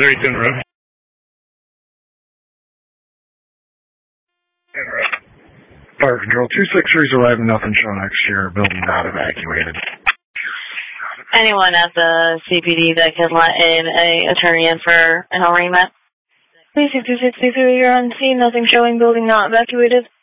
Missouri in road. Fire Control 263's arriving, nothing showing exterior, building not evacuated. Anyone at the CPD that could let in an attorney in for an arraignment? 36623, you're on scene, nothing showing, building not evacuated.